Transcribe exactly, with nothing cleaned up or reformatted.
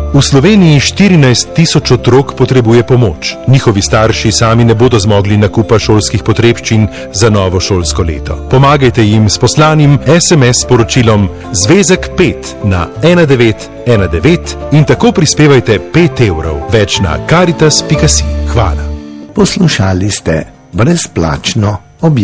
V Sloveniji štirinajst tisoč otrok potrebuje pomoč. Njihovi starši sami ne bodo zmogli nakupa šolskih potrebščin za novo šolsko leto. Pomagajte jim s poslanim es em es sporočilom Zvezek pet na ena devet ena devet in tako prispevajte pet evrov. Več na karitas pika si. Hvala. Poslušali ste brezplačno